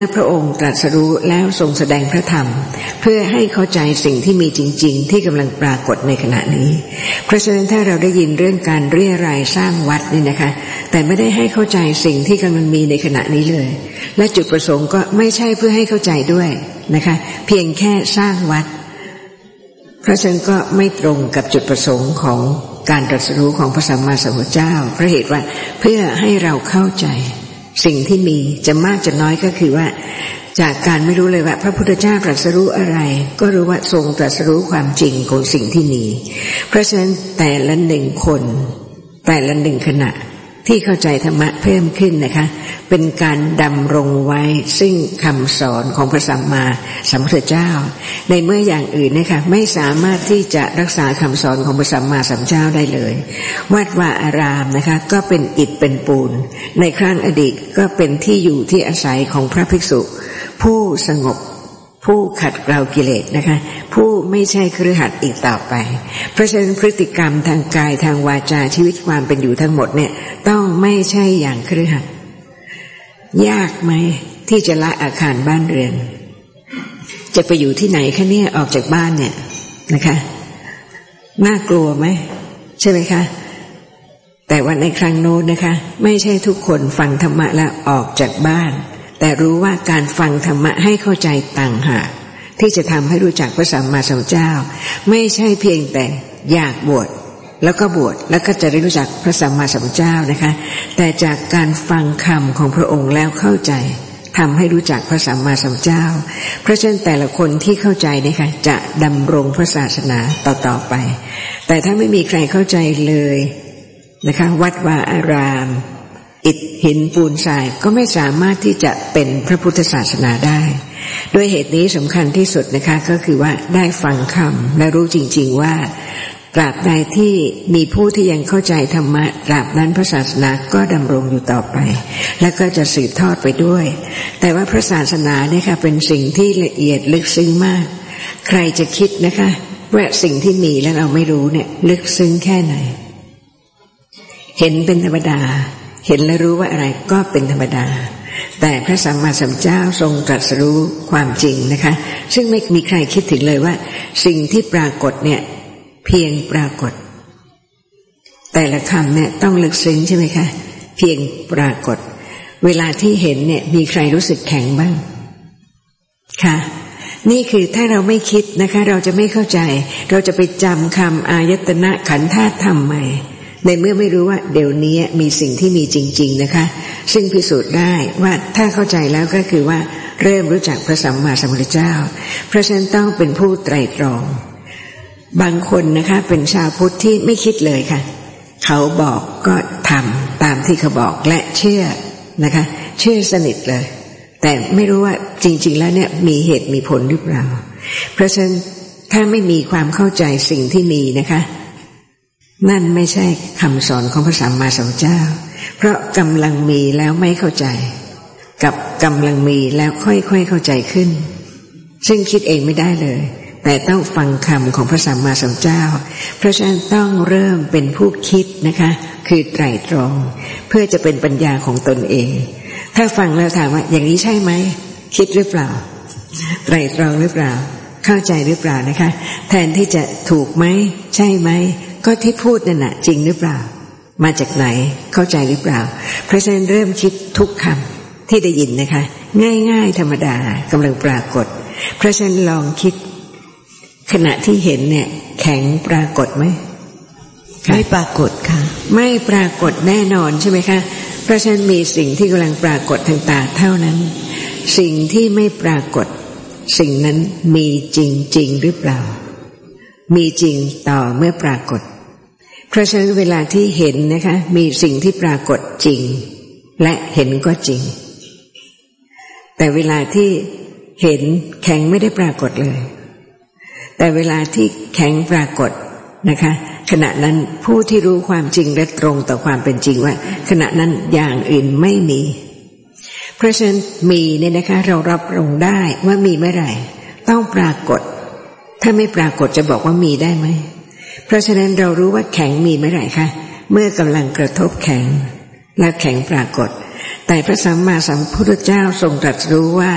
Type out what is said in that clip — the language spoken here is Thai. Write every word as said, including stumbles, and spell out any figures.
พระองค์ตรัสรู้แล้วทรงแสดงพระธรรมเพื่อให้เข้าใจสิ่งที่มีจริงๆที่กำลังปรากฏในขณะนี้เพราะฉะนั้นถ้าเราได้ยินเรื่องการเรียรายสร้างวัดนี่นะคะแต่ไม่ได้ให้เข้าใจสิ่งที่กำลังมีในขณะนี้เลยและจุดประสงค์ก็ไม่ใช่เพื่อให้เข้าใจด้วยนะคะเพียงแค่สร้างวัดเพราะฉะนั้นก็ไม่ตรงกับจุดประสงค์ของการตรัสรู้ของพระสัมมาสัมพุทธเจ้าเพราะเหตุว่าเพื่อให้เราเข้าใจสิ่งที่มีจะมากจะน้อยก็คือว่าจากการไม่รู้เลยว่าพระพุทธเจ้าตรัสรู้อะไรก็รู้ว่าทรงตรัสรู้ความจริงของสิ่งที่มีเพราะฉะนั้นแต่ละหนึ่งคนแต่ละหนึ่งขณะที่เข้าใจธรรมะเพิ่มขึ้นนะคะเป็นการดำรงไว้ซึ่งคำสอนของพระสัมมาสัมพุทธเจ้าในเมื่ออย่างอื่นนะคะไม่สามารถที่จะรักษาคำสอนของพระสัมมาสัมพุทธเจ้าได้เลยวัดวาอารามนะคะก็เป็นอิฐเป็นปูนในครั้งอดีตก็เป็นที่อยู่ที่อาศัยของพระภิกษุผู้สงบผู้ขัดเกลากิเลสนะคะผู้ไม่ใช่คฤหัสถ์อีกต่อไปเพราะฉะนั้นพฤติกรรมทางกายทางวาจาชีวิตความเป็นอยู่ทั้งหมดเนี่ยต้องไม่ใช่อย่างคฤหัสถ์ยากไหมที่จะละอาคารบ้านเรือนจะไปอยู่ที่ไหนคะเนี่ยออกจากบ้านเนี่ยนะคะน่ากลัวไหมใช่ไหมคะแต่วันในครั้งโน้นนะคะไม่ใช่ทุกคนฟังธรรมะแล้วออกจากบ้านแต่รู้ว่าการฟังธรรมะให้เข้าใจต่างหากที่จะทำให้รู้จักพระสัมมาสัมพุทธเจ้าไม่ใช่เพียงแต่อยากบวชแล้วก็บวชแล้วก็จะได้รู้จักพระสัมมาสัมพุทธเจ้านะคะแต่จากการฟังคำของพระองค์แล้วเข้าใจทำให้รู้จักพระสัมมาสัมพุทธเจ้าเพราะฉะนั้นแต่ละคนที่เข้าใจนะคะจะดำรงพระศาสนาต่อๆไปแต่ถ้าไม่มีใครเข้าใจเลยนะคะวัดวาอารามอิฐหินปูนทรายก็ไม่สามารถที่จะเป็นพระพุทธศาสนาได้ด้วยเหตุนี้สำคัญที่สุดนะคะก็คือว่าได้ฟังคำและรู้จริงๆว่าตราบใดที่มีผู้ที่ยังเข้าใจธรรมะตราบนั้นพระศาสนาก็ดำรงอยู่ต่อไปและก็จะสืบทอดไปด้วยแต่ว่าพระศาสนาเนี่ยค่ะเป็นสิ่งที่ละเอียดลึกซึ้งมากใครจะคิดนะคะว่าสิ่งที่มีแล้วเราไม่รู้เนี่ยลึกซึ้งแค่ไหนเห็นเป็นธรรมดาเห็นและรู้ว่าอะไรก็เป็นธรรมดาแต่พระสัมมาสัมพุทธเจ้าทรงตรัสรู้ความจริงนะคะซึ่งไม่มีใครคิดถึงเลยว่าสิ่งที่ปรากฏเนี่ยเพียงปรากฏแต่ละคำเนี่ยต้องลึกซึ้งใช่ไหมคะเพียงปรากฏเวลาที่เห็นเนี่ยมีใครรู้สึกแข็งบ้างค่ะนี่คือถ้าเราไม่คิดนะคะเราจะไม่เข้าใจเราจะไปจำคำอายตนะขันธ์ธาตุธรรมใหม่ในเมื่อไม่รู้ว่าเดี๋ยวนี้มีสิ่งที่มีจริงๆนะคะซึ่งพิสูจน์ได้ว่าถ้าเข้าใจแล้วก็คือว่าเริ่มรู้จักพระสัมมาสัมพุทธเจ้าเพราะฉะนั้นต้องเป็นผู้ไตร่ตรองบางคนนะคะเป็นชาวพุทธที่ไม่คิดเลยค่ะเขาบอกก็ทำตามที่เขาบอกและเชื่อนะคะเชื่อสนิทเลยแต่ไม่รู้ว่าจริงๆแล้วเนี่ยมีเหตุมีผลหรือเปล่าเพราะฉะนั้นถ้าไม่มีความเข้าใจสิ่งที่มีนะคะนั่นไม่ใช่คำสอนของพระสัมมาสัมพุทธเจ้าเพราะกำลังมีแล้วไม่เข้าใจกับกำลังมีแล้วค่อยๆเข้าใจขึ้นซึ่งคิดเองไม่ได้เลยแต่ต้องฟังคำของพระสัมมาสัมพุทธเจ้าเพราะฉะนั้นต้องเริ่มเป็นผู้คิดนะคะคือไตร่ตรองเพื่อจะเป็นปัญญาของตนเองถ้าฟังแล้วถามว่าอย่างนี้ใช่ไหมคิดหรือเปล่าไตร่ตรองหรือเปล่าเข้าใจหรือเปล่านะคะแทนที่จะถูกไหมใช่ไหมก็ที่พูดนั่นน่ะจริงหรือเปล่ามาจากไหนเข้าใจหรือเปล่าเพราะฉะนั้นเริ่มคิดทุกคำที่ได้ยินนะคะง่ายๆธรรมดากำลังปรากฏเพราะฉะนั้นลองคิดขณะที่เห็นเนี่ยแข็งปรากฏไหมไม่ปรากฏค่ะไม่ปรากฏแน่นอนใช่ไหมคะเพราะฉะนั้นมีสิ่งที่กำลังปรากฏทางตาเท่านั้นสิ่งที่ไม่ปรากฏสิ่งนั้นมีจริงๆหรือเปล่ามีจริงต่อเมื่อปรากฏเพราะฉะนั้นเวลาที่เห็นนะคะมีสิ่งที่ปรากฏจริงและเห็นก็จริงแต่เวลาที่เห็นแข็งไม่ได้ปรากฏเลยแต่เวลาที่แข็งปรากฏนะคะขณะนั้นผู้ที่รู้ความจริงและตรงต่อความเป็นจริงว่าขณะนั้นอย่างอื่นไม่มีเพราะฉะนั้นมีเนี่ยนะคะเรารับรองได้ว่ามีเมื่อไหร่ต้องปรากฏถ้าไม่ปรากฏจะบอกว่ามีได้ไหมเพราะฉะนั้นเรารู้ว่าแข็งมีเมื่อไหร่คะเมื่อกำลังกระทบแข็งและแข็งปรากฏแต่พระสัมมาสัมพุทธเจ้าทรงตรัสรู้ว่า